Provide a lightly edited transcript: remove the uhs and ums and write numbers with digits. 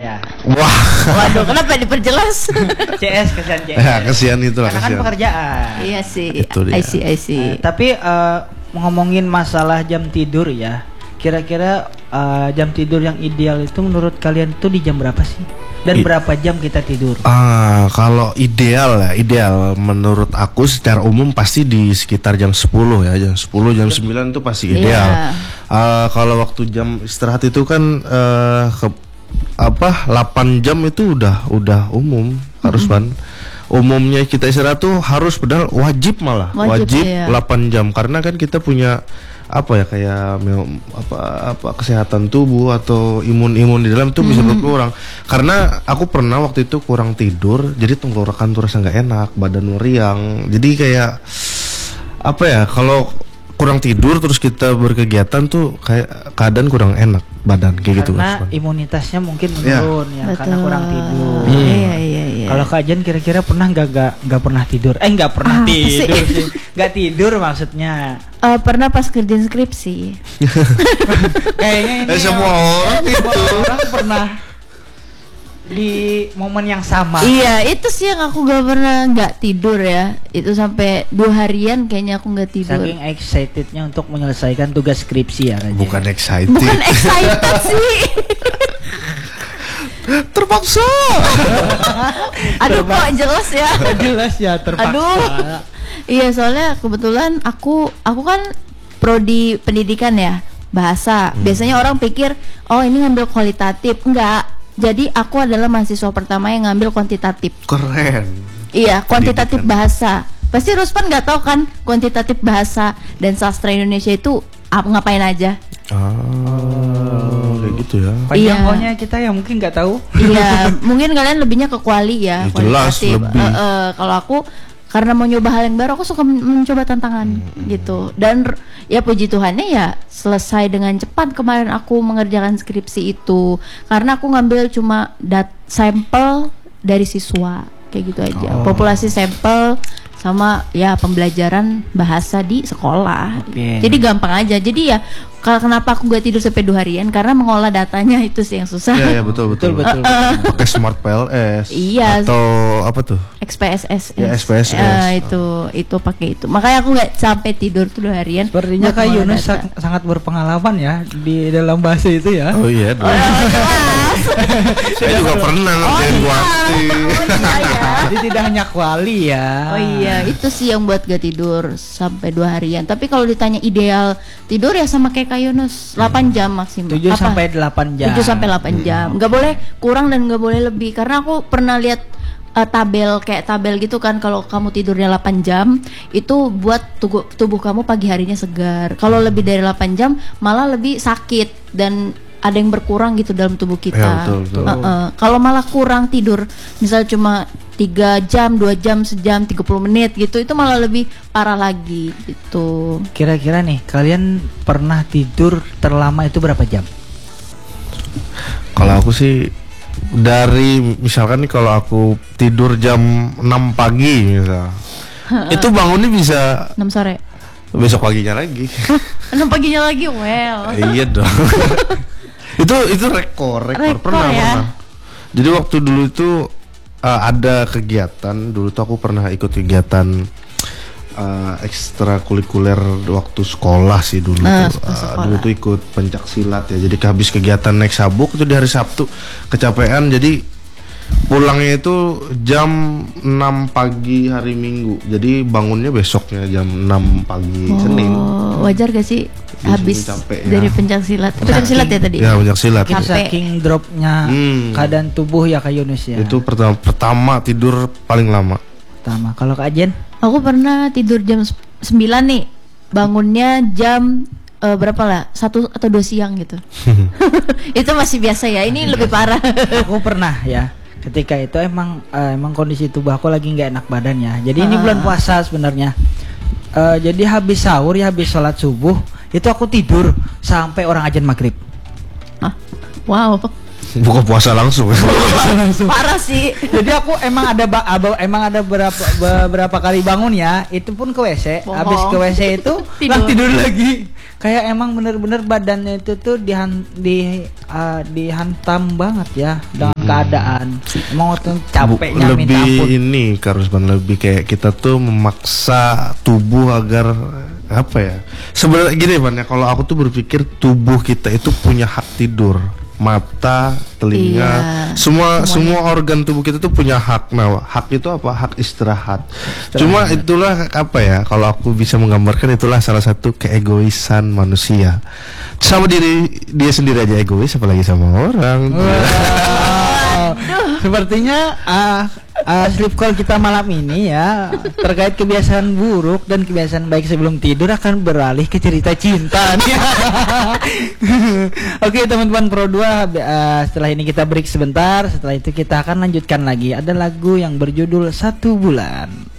Ya. Wah. Waduh, kenapa diperjelas? CS kesian CS. Ya, kesian itulah Karena kan kesian. pekerjaan. Iya sih. Itu dia. I see. Tapi ngomongin masalah jam tidur ya. Kira-kira jam tidur yang ideal itu menurut kalian tuh di jam berapa sih? Dan berapa jam kita tidur? Kalau ideal menurut aku secara umum pasti di sekitar jam 10 ya, jam 10 jam 9 itu pasti ideal. Kalau waktu jam istirahat itu kan 8 jam itu udah umum, harus kan. Umumnya kita istirahat tuh harus padahal wajib iya. 8 jam karena kan kita punya kayak kesehatan tubuh atau imun di dalam itu bisa berkurang. Karena aku pernah waktu itu kurang tidur, jadi tenggorokan tuh rasa nggak enak, badan meriang. Jadi kayak kalau kurang tidur terus kita berkegiatan tuh kayak keadaan kurang enak badan kayak gitu. Karena imunitasnya mungkin menurun ya karena kurang tidur. Iya. Kalau Kak Jen kira-kira pernah nggak pernah tidur? Nggak pernah tidur sih. Nggak tidur maksudnya. Pernah pas kerjaan skripsi. Kayaknya ini semua orang pernah di momen yang sama. Iya, itu sih yang aku gak pernah nggak tidur ya. Itu sampai 2 harian kayaknya aku nggak tidur. Saking excitednya untuk menyelesaikan tugas skripsi ya Kak Jen. Bukan excited sih. terpaksa. Aduh kok jelas ya. Jelas ya terpaksa. Aduh. Iya, soalnya kebetulan aku kan prodi pendidikan ya, bahasa. Biasanya orang pikir, oh ini ngambil kualitatif. Enggak. Jadi aku adalah mahasiswa pertama yang ngambil kuantitatif. Keren. Iya, kuantitatif bahasa. Pasti Ruspan nggak tahu kan kuantitatif bahasa dan sastra Indonesia itu ngapain aja? Kayak gitu ya. Panjang pokoknya kita yang mungkin nggak tahu. Iya, mungkin kalian lebihnya ke kuali ya. Jelas lebih. Kalau aku karena mau nyoba hal yang baru, aku suka mencoba tantangan gitu. Dan ya puji Tuhannya ya selesai dengan cepat kemarin aku mengerjakan skripsi itu. Karena aku ngambil cuma sampel dari siswa kayak gitu aja. Populasi sampel sama ya pembelajaran bahasa di sekolah. Jadi gampang aja. Jadi ya kenapa aku gak tidur sampai 2 harian, karena mengolah datanya itu sih yang susah. Iya betul. Pakai Smart PLS. Iya. Atau apa tuh? XPSS. Ya, XPSS. Itu pakai itu. Makanya aku nggak sampai tidur tuh 2 harian. Sepertinya Kak Yunus sangat berpengalaman ya di dalam bahasa itu ya. Oh iya. Saya juga pernah ngerjain kuanti. Jadi tidak hanya kuali ya. Oh iya, itu sih yang buat gak tidur sampai 2 harian. Tapi kalau ditanya ideal tidur ya sama kayak Kak Yunus, 8 jam maksimal. 7 sampai 8 jam. 7 sampai 8 jam. Nggak boleh kurang dan nggak boleh lebih. Karena aku pernah lihat tabel gitu kan, kalau kamu tidurnya 8 jam itu buat tubuh kamu pagi harinya segar. Kalau lebih dari 8 jam malah lebih sakit dan ada yang berkurang gitu dalam tubuh kita. Ya, betul. Kalau malah kurang tidur, misal cuma 3 jam, 2 jam, sejam, 30 menit gitu, itu malah lebih parah lagi gitu. Kira-kira nih, kalian pernah tidur terlama itu berapa jam? Kalau aku sih dari misalkan nih, kalau aku tidur jam 6 pagi misal, itu bangunnya bisa 6 sore. Besok paginya lagi. 6 paginya lagi, well. Iya dong. itu rekor pernah. Jadi waktu dulu itu ada kegiatan, dulu tuh aku pernah ikut kegiatan ekstrakurikuler waktu sekolah sih dulu tuh. Dulu tuh ikut pencak silat ya. Jadi habis kegiatan naik sabuk itu di hari Sabtu, kecapean, jadi pulangnya itu jam 6 pagi hari Minggu. Jadi bangunnya besoknya jam 6 pagi Senin. Wajar gak sih habis capek, dari ya. pencak silat? Pencak silat ya tadi? Ya, pencak silat. Itu saking dropnya keadaan tubuh ya Kak Yunus ya. Itu pertama tidur paling lama. Pertama. Kalau Kak Jen? Aku pernah tidur jam 9 nih, bangunnya jam berapa lah? 1 atau 2 siang gitu. Itu masih biasa ya, ini lebih parah. Aku pernah ya. Ketika itu emang kondisi tubuh aku lagi nggak enak badan ya. Jadi ini bulan puasa sebenarnya. Jadi habis sahur ya, habis sholat subuh itu aku tidur sampai orang azan maghrib. Wow. Buka puasa langsung. Parah sih. Jadi aku emang ada beberapa kali bangun ya, itu pun ke WC. Habis ke WC itu tidur lagi. Kayak emang bener-bener badannya itu tuh dihantam banget ya dengan keadaan. Emang waktu capeknya minta lebih ampun. ini Karusban, lebih kayak kita tuh memaksa tubuh agar apa ya, sebenarnya gini Ban ya, kalau aku tuh berpikir tubuh kita itu punya hak tidur, mata, telinga, semua organ tubuh kita tuh punya hak. Nah, hak itu apa? Hak istirahat. Cuma itulah apa ya, kalau aku bisa menggambarkan, itulah salah satu keegoisan manusia. Sama dia sendiri aja egois, apalagi sama orang. Sepertinya sleep call kita malam ini ya terkait kebiasaan buruk dan kebiasaan baik sebelum tidur akan beralih ke cerita cinta nih. Oke teman-teman Pro 2, setelah ini kita break sebentar. Setelah itu kita akan lanjutkan lagi. Ada lagu yang berjudul 1 Bulan.